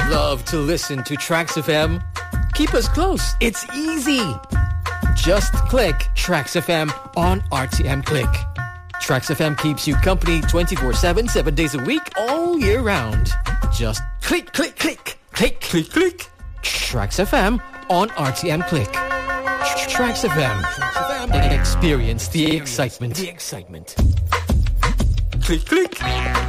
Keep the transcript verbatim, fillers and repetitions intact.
Love to listen to Trax F M? Keep us close. It's easy. Just click Trax F M on R T M Click. Trax F M keeps you company twenty-four seven, seven days a week, all year round. Just click, click, click, click, click, click. Trax F M on R T M Click. Trax F M. Experience the excitement. The excitement. Click, click.